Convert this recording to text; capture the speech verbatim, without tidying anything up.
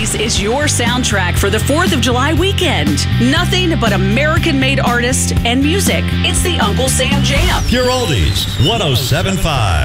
Oldies is your soundtrack for the fourth of July weekend. Nothing but American-made artists and music. It's the Uncle Sam Jam. Pure Oldies, one oh seven point five.